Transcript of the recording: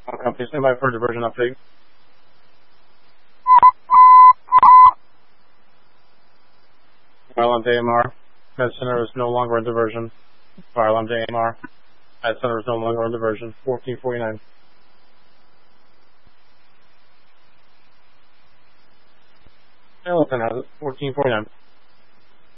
Company, stand by for diversion update. Fire alarm to AMR. Med Center is no longer in diversion. Fire alarm to AMR. Med Center is no longer in diversion. 1449. Hamilton has it. 1449.